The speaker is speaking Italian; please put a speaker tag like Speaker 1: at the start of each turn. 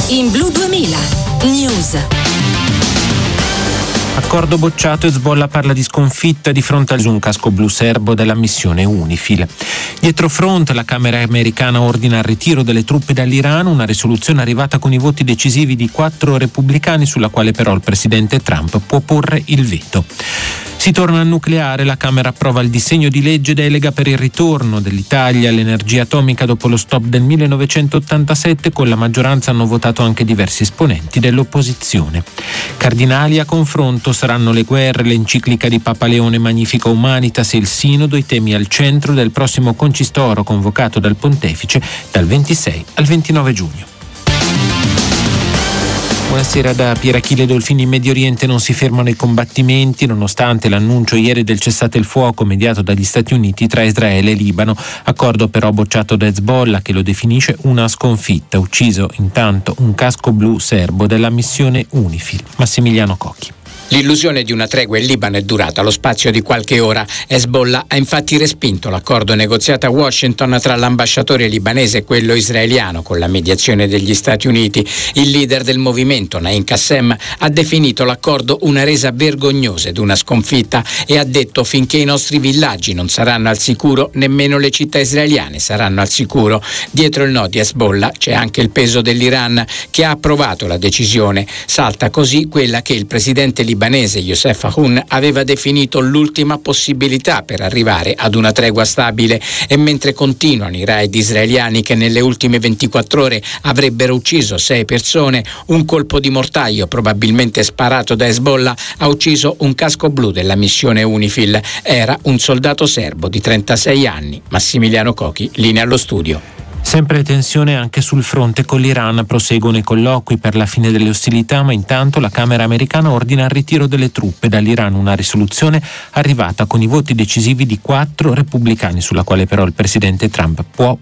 Speaker 1: In Blu 2000 News.
Speaker 2: Accordo bocciato, Hezbollah parla di sconfitta di fronte a un casco blu serbo della missione UNIFIL. Dietro front, la Camera americana ordina il ritiro delle truppe dall'Iran, una risoluzione arrivata con i voti decisivi di 4 repubblicani, sulla quale però il presidente Trump può porre il veto. Si torna al nucleare, la Camera approva il disegno di legge delega per il ritorno dell'Italia all'energia atomica dopo lo stop del 1987, con la maggioranza hanno votato anche diversi esponenti dell'opposizione. Cardinali a confronto saranno le guerre, l'enciclica di Papa Leone Magnifica Humanitas e il Sinodo, i temi al centro del prossimo concistoro convocato dal Pontefice dal 26 al 29 giugno. Buonasera da Pierachille Dolfini. In Medio Oriente non si fermano i combattimenti nonostante l'annuncio ieri del cessate il fuoco mediato dagli Stati Uniti tra Israele e Libano, accordo però bocciato da Hezbollah, che lo definisce una sconfitta. Ucciso intanto un casco blu serbo della missione UNIFIL. Massimiliano Cocchi.
Speaker 3: L'illusione di una tregua in Libano è durata lo spazio di qualche ora. Hezbollah ha infatti respinto l'accordo negoziato a Washington tra l'ambasciatore libanese e quello israeliano con la mediazione degli Stati Uniti. Il leader del movimento, Naim Qassem, ha definito l'accordo una resa vergognosa ed una sconfitta e ha detto: finché i nostri villaggi non saranno al sicuro, nemmeno le città israeliane saranno al sicuro. Dietro il no di Hezbollah c'è anche il peso dell'Iran, che ha approvato la decisione. Salta così quella che il presidente libanese Youssef Aoun aveva definito l'ultima possibilità per arrivare ad una tregua stabile, e mentre continuano i raid israeliani che nelle ultime 24 ore avrebbero ucciso 6 persone, un colpo di mortaio probabilmente sparato da Hezbollah ha ucciso un casco blu della missione UNIFIL. Era un soldato serbo di 36 anni. Massimiliano Cocchi, linea allo studio.
Speaker 2: Sempre tensione anche sul fronte con l'Iran, proseguono i colloqui per la fine delle ostilità, ma intanto la Camera americana ordina il ritiro delle truppe dall'Iran, una risoluzione arrivata con i voti decisivi di 4 repubblicani, sulla quale però il presidente Trump può